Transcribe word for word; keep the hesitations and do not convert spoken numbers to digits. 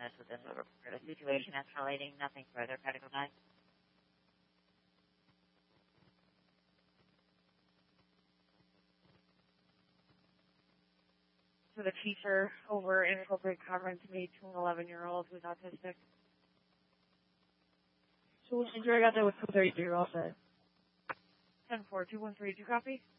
is within the report. A situation escalating, nothing further. Medical nine. For the teacher over inappropriate comments made to an eleven-year-old who's autistic. So we'll enter I got that with code thirty-three, all set. ten four two one three, do you copy?